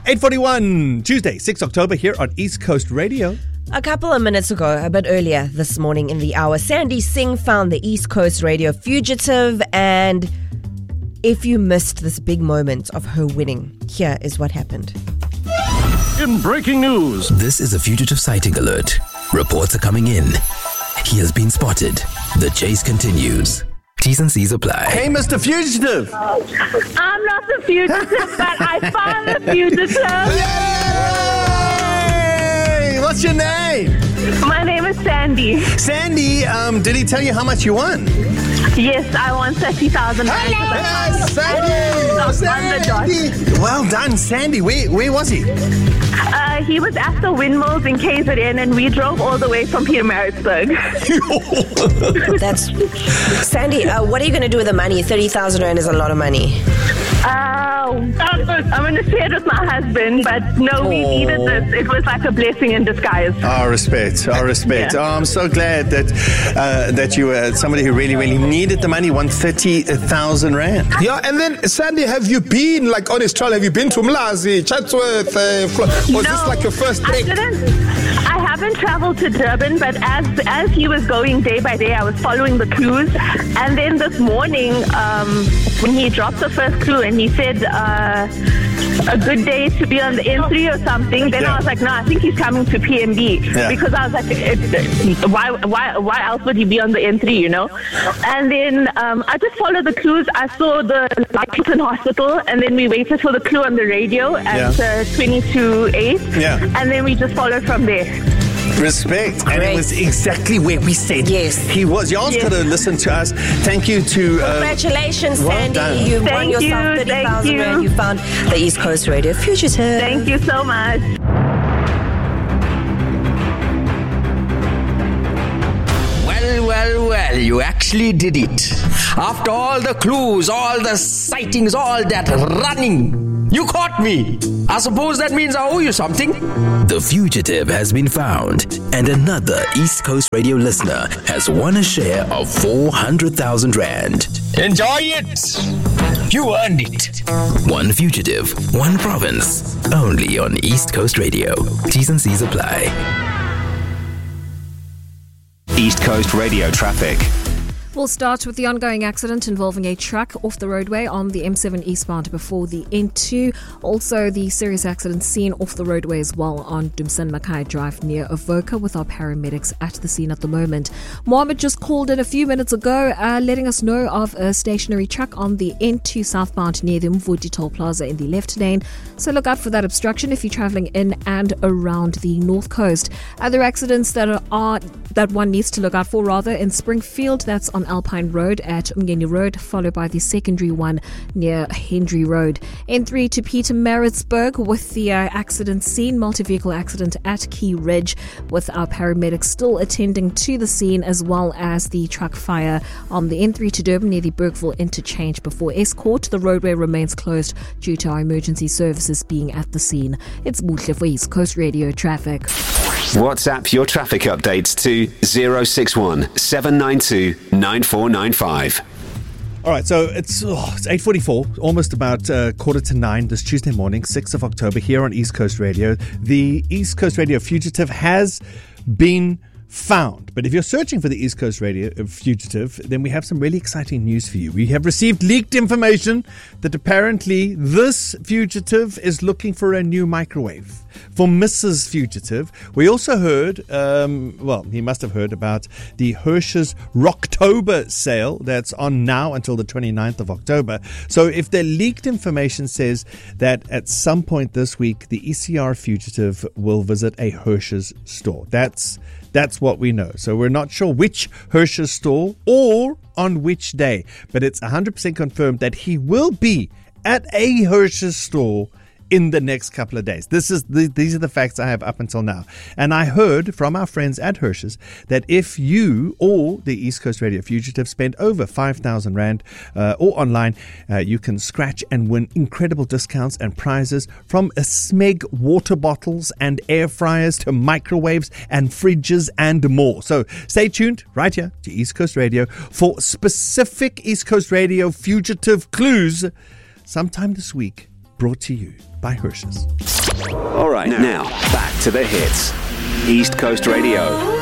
8:41, Tuesday, 6 October here on East Coast Radio. A couple of minutes ago, a bit earlier this morning in the hour, Sandy Singh found the East Coast Radio fugitive, and if you missed this big moment of her winning, here is what happened. In breaking news, this is a fugitive sighting alert. Reports are coming in. He has been spotted. The chase continues. T's and C's apply. Hey, Mr. Fugitive. I'm not the fugitive, but I found the fugitive. Yay! What's your name? My name is Sandy. Sandy, did he tell you how much you won? Yes, I won 30,000. Yes, Sandy! Well done, Sandy. Where was he? He was at the windmills in KZN, and we drove all the way from Pietermaritzburg. That's Sandy. What are you going to do with the money? 30,000 rand is a lot of money. I'm going to share it with my husband, but no, we needed this. It was like a blessing in disguise. Our respect. Yeah. Oh, I'm so glad that you were somebody who really, really needed the money, won 30,000 rand. Yeah, and then, Sandy, have you been, like, on his trial? Have you been to Mlazi, Chatsworth, was this like your first break? I haven't traveled to Durban, but as he was going day by day, I was following the clues. And then this morning, when he dropped the first clue and he said, a good day to be on the N3 or something, then I was like, no, I think he's coming to PMB. Because I was like, why else would he be on the N3, you know? And then I just followed the clues. I saw the Hilton Hospital, and then we waited for the clue on the radio at 22:08. And then we just followed from there. Respect. And it was exactly where we said he was. Y'all's got to listen to us. Thank you to... Congratulations, well Sandy. done. You've won yourself 30,000 rand. You found the East Coast Radio fugitive. Thank you so much. Well, you actually did it. After all the clues, all the sightings, all that running, you caught me. I suppose that means I owe you something. The fugitive has been found, and another East Coast Radio listener has won a share of 400,000 rand. Enjoy it. You earned it. One fugitive, one province. Only on East Coast Radio. T's and C's apply. East Coast Radio traffic. We'll start with the ongoing accident involving a truck off the roadway on the M7 eastbound before the N2. Also, the serious accident seen off the roadway as well on Dumsen Mackay Drive near Avoca, with our paramedics at the scene at the moment. Mohammed just called in a few minutes ago letting us know of a stationary truck on the N2 southbound near the Mvudi Toll Plaza in the left lane. So look out for that obstruction if you're travelling in and around the North Coast. Other accidents that one needs to look out for in Springfield, that's on Alpine Road at Umgeni Road, followed by the secondary one near Henry Road. N3 to Pietermaritzburg with the accident scene, multi-vehicle accident at Key Ridge, with our paramedics still attending to the scene, as well as the truck fire on the N3 to Durban near the Bergville interchange before Escort. The roadway remains closed due to our emergency services being at the scene. It's Muhle for East Coast Radio traffic. WhatsApp your traffic updates to 061 792 9495. All right, so it's 8:44, almost about 8:45 this Tuesday morning, 6th of October, here on East Coast Radio. The East Coast Radio fugitive has been found. But if you're searching for the East Coast Radio fugitive, then we have some really exciting news for you. We have received leaked information that apparently this fugitive is looking for a new microwave for Mrs. Fugitive. We also heard, he must have heard about the Hirsch's Rocktober sale that's on now until the 29th of October. So if the leaked information says that at some point this week, the ECR fugitive will visit a Hirsch's store. That's what we know. So we're not sure which Hirsch's store or on which day, but it's 100% confirmed that he will be at a Hirsch's store in the next couple of days. These are the facts I have up until now. And I heard from our friends at Hirsch's that if you or the East Coast Radio fugitive spend over 5,000 Rand or online, you can scratch and win incredible discounts and prizes, from Smeg water bottles and air fryers to microwaves and fridges and more. So stay tuned right here to East Coast Radio for specific East Coast Radio fugitive clues sometime this week brought to you by Hershey's. All right, now back to the hits. East Coast Radio.